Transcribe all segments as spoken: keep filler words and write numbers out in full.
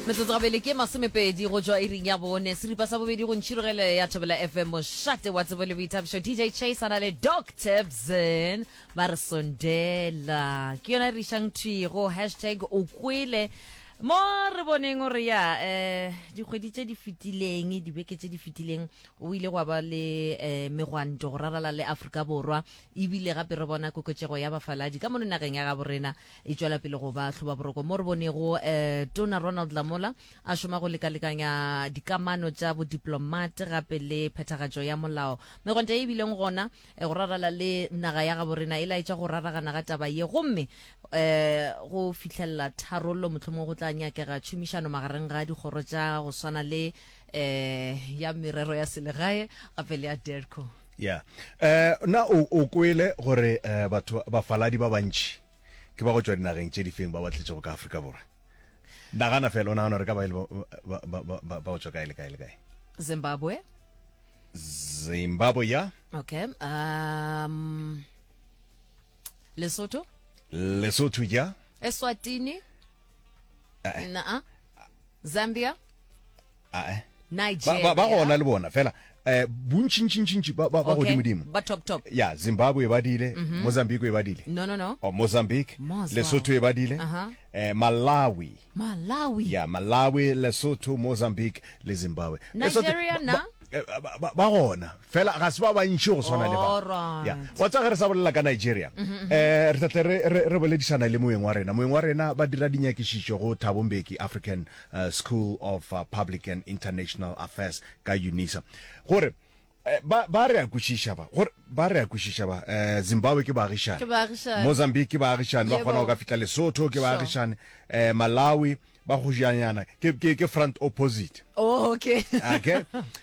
Metsotsogabele ke masomepedi go jwa iring ya bone seripa sa bobedi go ntshirogele ya Thobela F M moshate wa tsebole boithabišo D J Chase ana le Doctor Bzen ba re sondela ke yona re shang thwego hashtag o kwele mo re boneng gore ya eh dikgwedi tse di fitileng dibeke tse di fitileng o ile go ba le eh megwanto go rarala le Afrika Borwa ebile gape re bona koketsego ya bafaladi ka mo nageng ya ga borena e tswela pele go ba tlhoba boroko mo re bonego eh Tona Ronald Lamola a shoma go lekalekanya dikamano tsa bo diplomate gape le phetagatšo ya molao megwanto e bileng gona go rarala le naga ya ga borena e laetša go raragana ga taba ye gomme eh go fitlhella tharollo motlhomo go tla nyakega tšhomišano magareng ga dikgoro tša go swana le eh ya merero ya selegae gape le ya DIRCO. Yeah. Eh na o o kwele gore eh batho ba faladi ba bantši ke ba go tswa dinageng tše di feng ba batletse go ka Afrika Borwa. Nagana fela ona re ka ba ba ba ba go tswa kae le kae le kae. Zimbabwe. Zimbabwe ya. Okay. Um Lesotho. Lesotho ya. Eswatini. Na Zambia. Ah. Nigeria. Ba ba gona le bona fela eh buntšintšintšintši ba ba go dimodimo. Ba top top. Yeah, Zimbabwe e badile, Mozambique e badile. No no no. Oh, Mozambique, Lesotho e badile. Eh Malawi. Malawi. Yeah, Malawi, Lesotho, Mozambique le Zimbabwe. Nigeria na ba gona fela ga se ba bantši go swana le ba. Yeah. Wa tsa re sa bolela ka Nigeria. Eh re tla re re boledisana le moeng wa rena. Moeng wa rena ba dira dinyakišišo go Thabo Mbeki African uh, School of uh, Public and International Affairs ka UNISA. Gore ba ba re a kwešiša ba gore ba re a kwešiša ba eh Zimbabwe ke ba agishana, Mozambique ke ba agishana ba gona go ka fitla Lesotho ke ba agishana, eh Malawi ba go janyana ke ke front opposite. Oh okay. Okay.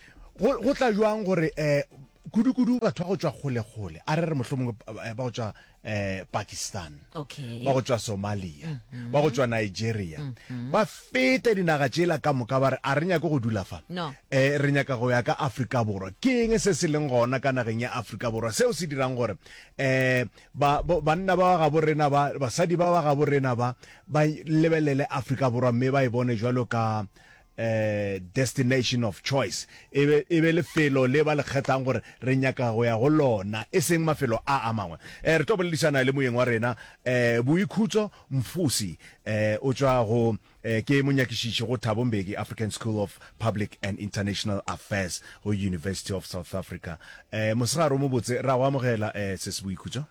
Go tla jwang gore eh kudu-kudu batho go tswa gole gole a re re mohlomong ba go tswa eh Pakistan, okay, ba go tswa Somalia, ba go tswa Nigeria, ba fete dinaga tsela ka moka ba re a re nya go dula fa eh re nya ka go ya ka Afrika Borwa ke eng se se leng gona ka nageng ya Afrika Borwa seo se dirang gore eh ba banna ba ga borena ba basadi ba ba ga borena ba ba lebelele Afrika Borwa mme ba e bone jwalo ka eh destination of choice ebe ebe le felo le ba le kgetang gore re nyaka go ya go lona e seng mafelo a a mangwe eh re tobeledisana le moeng wa rena eh Boikhutso Mfusi eh o tswa go eh ke monyakišiši go Thabo Mbeki African School of Public and International Affairs go University of South Africa. Eh mosegaro mo botse ra go amogela eh se se Boikhutso.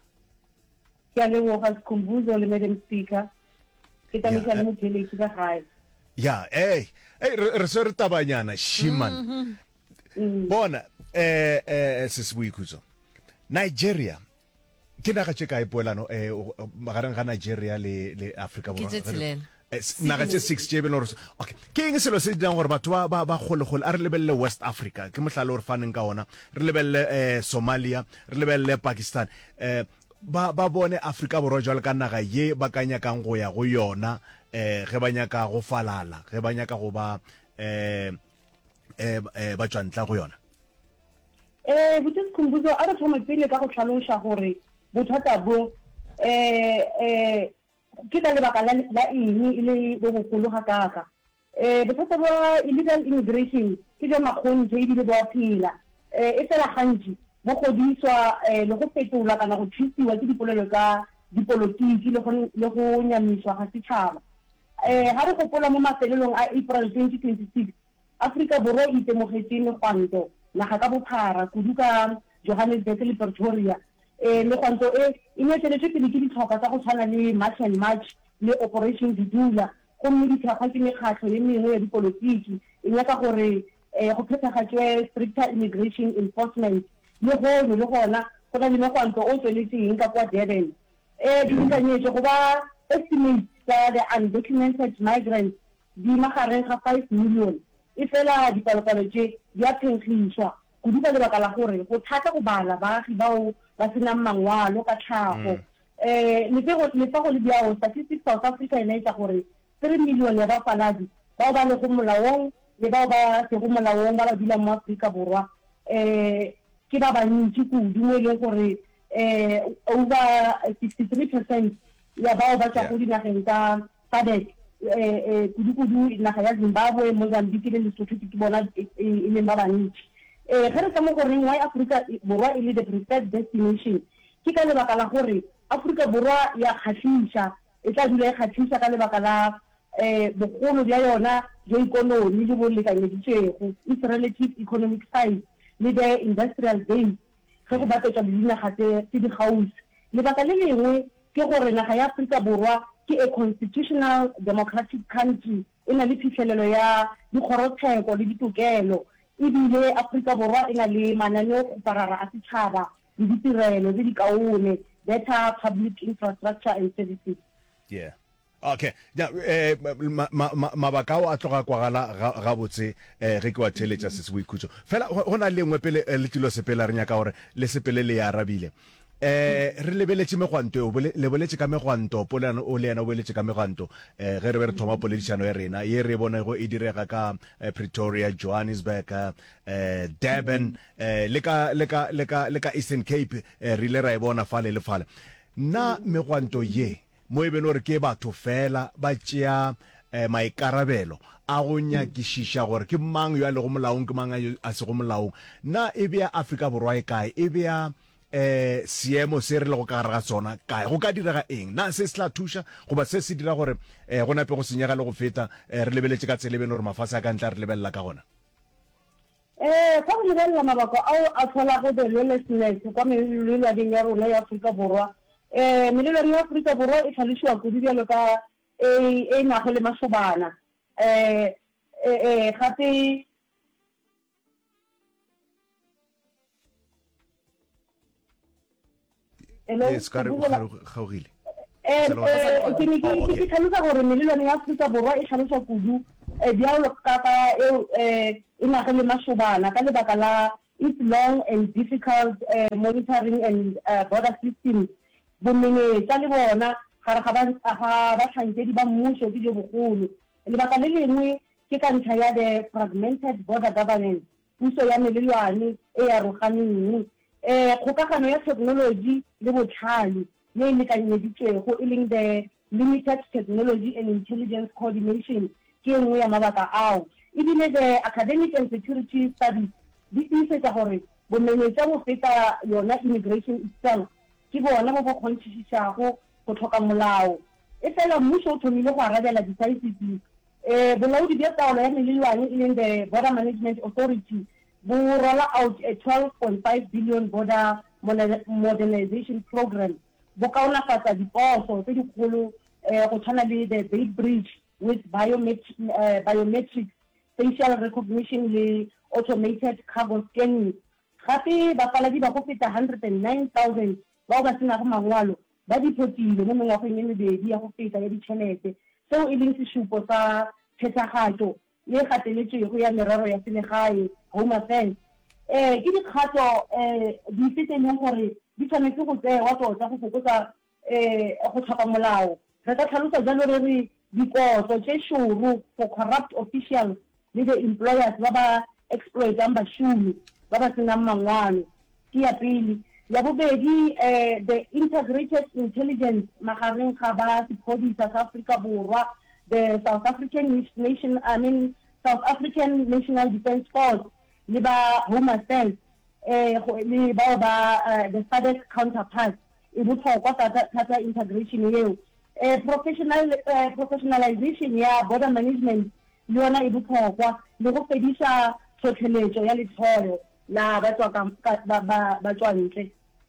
Ya le go ga Khumbuzo le Madam Speaker ke tamisa le motšheledi ka gae. Yeah, hey, hey, re se re tabanyana shiman. Bona eh eh se se Boikhutso. Nigeria ke naga tše kae poelano eh magareng ga Nigeria le le Afrika Borwa. Naga tše six tše beno. Okay, ke eng selo se dirang gore batho ba ba gole gole a re lebelle West Africa ke mohlalo re faneng ka ona re lebelle eh Somalia re lebelle Pakistan eh ba ba bone Afrika Borwa jwale ka naga ye ba kanya kang go ya go yona eh ge banya ka go falala ge banya ka go ba eh eh ba tswantla go yona. Eh botse Khumbuzo a re thoma pele ka go tlhalosha gore bothata bo eh eh ke ka lebaka la eng ile go go ga kaka eh bothata ba illegal immigration ke jo makgonje e dile ba phela eh e fela gantsi mo godiswa eh le go fetola kana go thusiwa ke dipolelo ka dipolotiki le go le go nyamiswa ga setšhaba. Eh ha re gopola mo mafelelong a April twenty twenty-six Afrika Borwa e itemogetse megwanto naga ka bophara kudu ka Johannesburg le Pretoria eh megwanto e e neteletse pele ke ditlhopha tsa go tshwana le March and March le Operation Dudula go mme ditlhagwa ke mekgatlho le mengwe ya dipolotiki e nyaka gore eh go phethagatswe stricter immigration enforcement le go le gona go na le megwanto o tsweletseng ka kwa Durban eh dikanyetso go ba estimate tsa the undocumented migrants di magareng ga five million e fela dipalopalo tše di a phenkgiswa kudu ka lebaka la gore go thata go bala baagi bao ba senang mangwalo ka tlhago eh le fa go le biao Statistics South Africa e laetša gore three million ya bafaladi bao ba le go molaong le bao ba se go molaong ba ba dula mo Afrika Borwa eh ke ba bantši kudu mo e leng gore eh over sixty-three percent ya bao ba tsa go dinageng tsa S A D C eh kudu-kudu naga ya Zimbabwe, Mozambique le Lesotho ke bona e leng ba bantsi. Eh ga re ka mo goreng why Africa borwa e le the preferred destination ke ka lebaka la gore Africa borwa ya khatlisa e tla dula e khatlisa ka lebaka la eh bogolo bja yona jo ikonomi le bolekanyeditsego its relative economic size le the industrial base ge go batetswa le dinaga tse di gaufi. Lebaka le lengwe ke gore naga ya Africa borwa ke a constitutional democratic country e na le phitlhelelo ya dikgorotsheko le ditokelo ebile Africa borwa e na le mananeo go parara a setšhaba le ditirelo tse di kaone better public infrastructure and services. Yeah. Okay. Ja eh mabaka a tloga kwa gala ga botse eh re ke wa theletsa se se boikhutso. Fela hona le ngwe pele le tilo sepela re nya ka gore le sepele le ya arabile. Eh re lebeletse megwanto le boletse ka megwanto polano o le yana o boletse ka megwanto eh ge re be re thoma politiciano ya rena ye re bona go e direga ka Pretoria, Johannesburg, eh Durban, eh le ka le ka le ka le ka Eastern Cape re le ra e bona fale le fale. Na megwanto ye mo e beno re ke batho fela ba tšea eh, maikarabelo a go nyakishisha gore ke mang yo a le go molaong ke mang a se go molaong na e bea Africa borwa e kae e bea eh seemo se re le go ka ga tsona kae go ka direga eng na se se tla thusha go ba se se dira gore eh go nape go senyega le go feta re lebeletse ka tsele beno re mafasa ka ntla re lebella ka gona. Eh fa go lebella mabaka ao a tlhola go the lawlessness kwa melelwaneng ya rona ya Africa borwa eh melelwane ya Africa borwa e tlhalosiwa go didialo ka e e nago le masobana eh eh gape Yes, ka re gaogile. Eh ke ne ke tlhalosa gore melelwane ya Africa borwa e tlhaloswa kudu e dialo ka ka e e nago le masobana ka lebaka la its long and difficult uh, monitoring and uh, border system. Bomene tsa le bona ga re ga ba ga ba tlhankedi ba mmuso ke jo bogolo lebaka le lengwe ke ka ntlha ya the fragmented border governance puso ya melelwane e ya roganeng eh kgokagano ya technology le botlhale le le kanyeditsego e leng the limited technology and intelligence coordination ke nngwe ya mabaka ao ebile the academic and security studies di isetsa gore bomene tsa go feta yona immigration itself ke bona bo go kgontšhišago go tlhoka molao e fela mmuso o thomile go arabela di-crises eh bolaodi bja taolo ya melelwane e leng the border management authority bo rolla out a twelve point five billion border modernization program bo kaonafatsa diposo tse dikgolo eh go tshwana le the Bay Bridge with biometric uh, biometric facial recognition le automated cargo scanning gape bapaladi ba go feta one hundred nine thousand ba ba sena go mangwalo ba dipotile mo mengwageng e mebedi ya go feta ya ditšhelete seo e leng sesupo sa phethagato le gateletsego ya merero ya selegae home affairs eh ke dikgato eh di feteng gore di tshwanetse go tsewa tota go fokotsa eh go tlhoka molao re ka tlhalosa jalo re re dikoso tse shuru for corrupt officials le the employers ba ba exploitang bašomi ba ba senang mangwalo ke ya pele ya bobedi eh the integrated intelligence magareng ga ba sepodisa sa Africa borwa the South African nation I mean South African National Defence Force le ba home affairs eh le ba ba the S A D C counterparts e botlhokwa thata integration eo eh professional uh, professionalization ya border management le yona e botlhokwa le go fedisa tlhotlheletso ya letholo la batswa ba batswa ntle.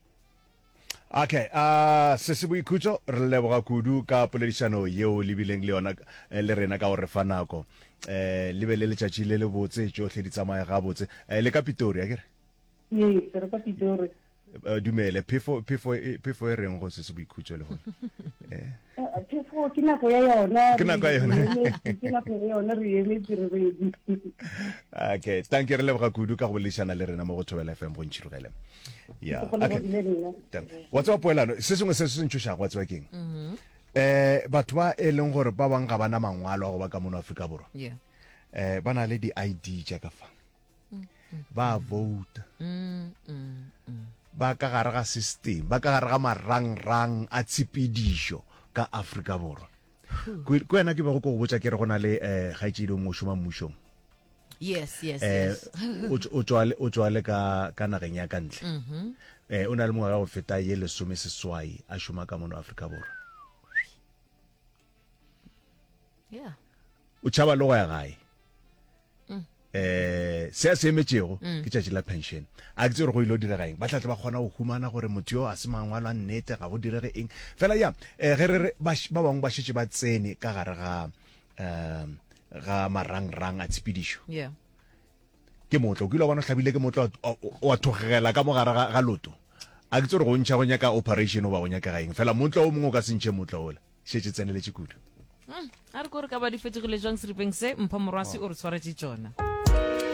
Okay, uh se se boikhutso re leboga kudu ka poledišano yeo le bileng le yona le rena ka gore fa nako eh le be le letšatši le le botse tšohle di tsamaya ga botse le ka Pretoria ke re yes re ka Pretoria dumele phefo phefo phefo e reng go se se boikhutso le go eh phefo ke nako ya yona ke nako ya yona ke nako ya yona re eme diredi. Okay, thank you re leboga kudu ka go boledišana le rena mo go Thobela F M go ntšhirogele. Yeah, okay. What's up poelano se sengwe se se ntšhoša go tswa keng eh batho ba e leng gore ba bang ga bana mangwalo go ba ka mono Afrika borwa yeah eh bana le di I D tša ka fa ba vote ba ka gare ga system ba ka gare ga marang-rang a tshepedišo ka Afrika borwa ko wena ke ba go go botsa ke re gona le eh gaitšedi mo shoma mmušong yes yes eh yes o tswale o tswale ka ka nageng ya kantle mhm eh o na le mongwaga go feta ye le some seswai a shoma ka mono Afrika borwa yeah o tšhaba le go ya gae eh se a se emetšego ke tšatši la pension a ke tsere go ile o direga eng ba tlatla ba kgona go humana gore motho yo a se mangwalo a nnete ga go direge eng fela ya eh ge re ba bangwe ba šetše ba tsene ka gare ga um ga marang-rang a tshepedišo yeah ke motlo ke ile bona hlabile ke motlo wa thogela ka mogare ga loto a ke tsere go ntšha go nyaka operation o ba go nyaka ga eng fela motlo o mongwe o ka se ntšhe motlo ola šetše tseneletse kudu a re ko re ka ba di fetogile jang seripeng se mpha morwasi o re tshwaretse tsona